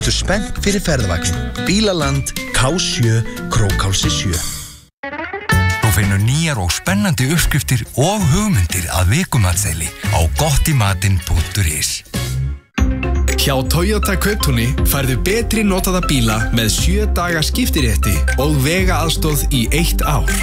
Þú spennt fyrir ferðavagn, Bílaland, K7, Krókhálsi 7. Þú finnur nýjar og spennandi uppskriftir og hugmyndir að vikumatseli á gottimatinn.is. Hjá Toyota Kauptúni færðu betri notaða bíla með 7 daga skiptirétti og vegaaðstoð í 1 ár.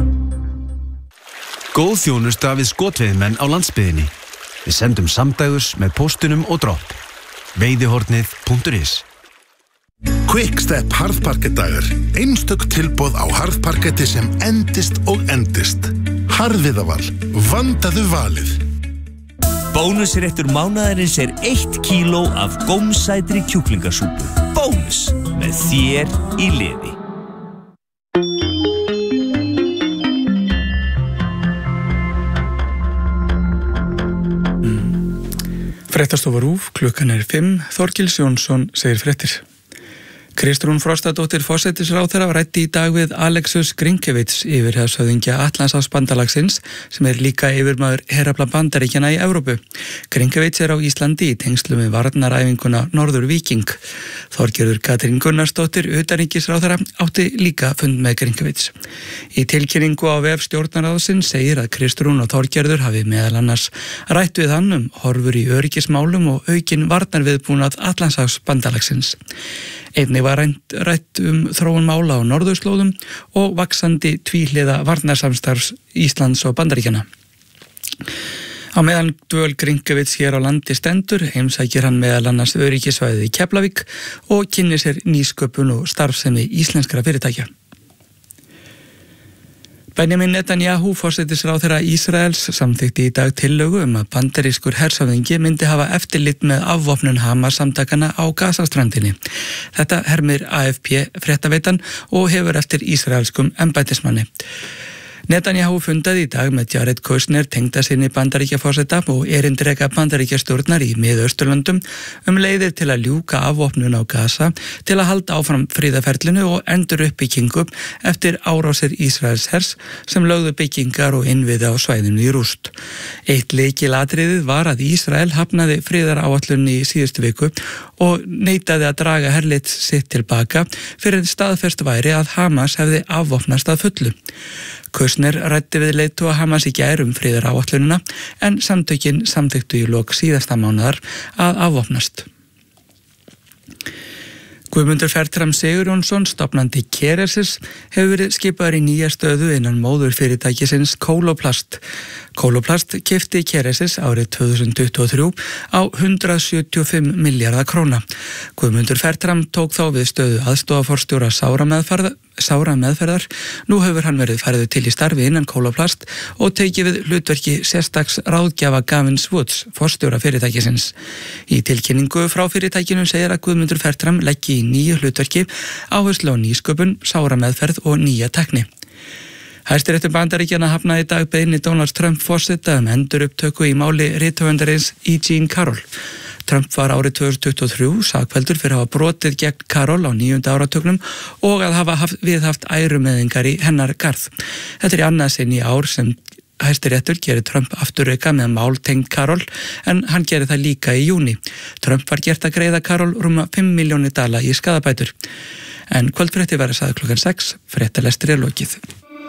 Góð þjónusta við skotveiðimenn á landsbyggðinni. Við sendum samdægurs með póstunum og dropp. Veiðihornið.is. Quickstep harðparkettdagar. Einstök tilboð á harðparketti sem endist og endist. Harðviðaval. Vandaðu valið. Bónusréttur mánaðarins 1 kíló af gómsætri kjúklingasúpu. Bónus með þér í liði. Fréttastofa RÚV, klukkan 5, Þorkils Jónsson segir fréttir. Kristrún Frostadóttir forsætisráðherra ræddi í dag við Alexus Grinkevits yfirhershöfðingja Atlantshafsbandalagsins sem líka yfirmaður herafla Bandaríkjanna í Evrópu. Grinkevits á Íslandi í tengslum við varnaræfinguna Norður Víking. Þorgerður Katrín Gunnarsdóttir utanríkisráðherra átti líka fund með Grinkevits. Í tilkynningu á vef stjórnarráðsins segir að Kristrún og Þorgerður hafi meðal annars rætt við hann horfur í öryggismálum og aukin varnarviðbúnað Atlantshafsbandalagsins. Einnig var rætt þróun mála á norðurslóðum og vaxandi tvíhliða varnarsamstarfs Íslands og Bandaríkjanna. Á meðan dvöl Grinkevits hér á landi stendur heimsækir hann meðal annars öryggisvæðið í Keflavík og kynnir sér nýsköpun og starfsemi íslenskra fyrirtækja. Benjamin Netanyahu, forsætisráðherra Ísraels, samþykkti í dag tillögu að bandarískur hershöfðingi myndi hafa eftirlit með afvopnun Hamas-samtakana á Gazaströndinni. Þetta hermir AFP fréttaveitan og hefur eftir ísraelskum embættismanni. Netanyahu fundaði í dag með Jared Kushner, tengdasyni Bandaríkjaforseta og erindreka Bandaríkjastjórnar í Mið-Austurlöndum leiðir til að ljúka afvopnun á Gaza til að halda áfram friðarferlinu og enduruppbyggingu eftir árásir Ísraels hers sem lögðu byggingar og innviði á svæðinu í rúst. Eitt lykilatriðið var að Ísrael hafnaði friðaráætlunni í síðustu viku og neitaði að draga herlit sitt tilbaka fyrir staðfest væri að Hamas hefði afvopnast að fullu. Kushner ræddi við leiðtoga Hamas í gær friðaráætlunina en samtökin samþykktu í lok síðasta mánaðar að afvopnast. Guðmundur Fertram Sigurjónsson, stofnandi Keresis, hefur verið skipaður í nýja stöðu innan móðurfyrirtækisins Kóloplast. Kóloplast keypti Keresis árið 2023 á 175 milljarða króna. Guðmundur Fertram tók þá við stöðu aðstoðarforstjóra sárameðferðar. Nú hefur hann verið færður til í starfi innan Kóloplast og tekið við hlutverki sérstaks ráðgjafa Gavin Woods, forstjóra fyrirtækisins. Í tilkynningu frá fyrirtækinu segir að Guðmundur Fertram leggi í nýju hlutverki áherslu á nýsköpun, sárameðferð og nýja tækni. Hæstiréttur Bandaríkjanna hafnaði í dag beiðni Donald Trump forseta endurupptöku í máli rithöfundarins E. Jean Carroll. Trump var árið 2023 sakfelldur fyrir að hafa brotið gegn Carroll á 9. áratugnum og að hafa viðhaft ærumeðingar í hennar garð. Þetta í annað sinn í ár sem Hæstiréttur gerir Trump afturreka með mál tengd Carroll en hann gerir það líka í júní. Trump var gert að greiða Carroll rúma $5 milljónir í skaðabætur. En kvöldfrétti verður sagði klukkan 6, fréttalestri lokið.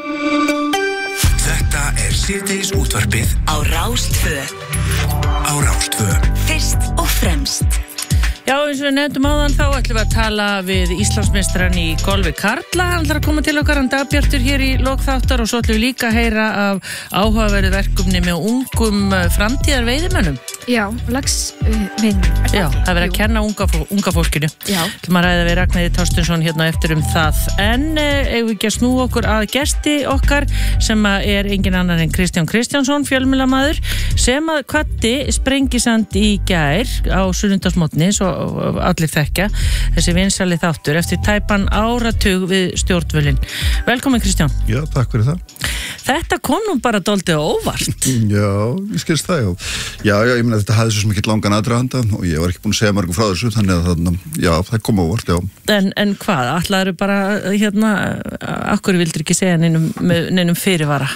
Þetta síðdegis útvarpið á Rás 2. Fyrst og fremst. Já, eins og við nefndum áðan þá ætlum við að tala við Íslandsmeistarann í golfi karla. Hann ætlar að koma til okkar, hann Dagbjartur hér í lok þáttar og svo ætlum við líka að heyra af áhugaverðu verkefni með ungum framtíðarveiðimönnum. Já, laxveiðimönnum. Já, það verður að kenna unga fólkinu. Já. Ætlum að ræða við Ragnheiði Thorsteinsson hérna eftir það. En eigum við ekki að snúa okkur að gesti okkar sem er engin annar en Kristján Kristjánsson, fjölmiðlamaður, sem að kvaddi Sprengisand í gær á sunnudagsmorgni svo allir þekkja þessi vinsæli þáttur eftir tæpan áratug við stjórnvölin. Velkomin Kristján. Já, takk fyrir það. Þetta kom nú bara dálítið óvart. Já, ég skilst það, já. Já, ég meina þetta hafði svo sem ekki langan aðdraganda og ég var ekki búin að segja mörgum frá þessu, þannig að það kom óvart, já. En hvað, ætlaðu bara akkur vildur ekki segja neinum fyrirvara?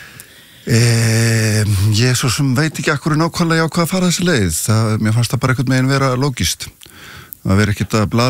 Ég svo sem veit ekki akkur nákvæmlega á hvað að fara þessi leið. Mér fannst það bara einhvern veginn vera lógist. að vera ekkert að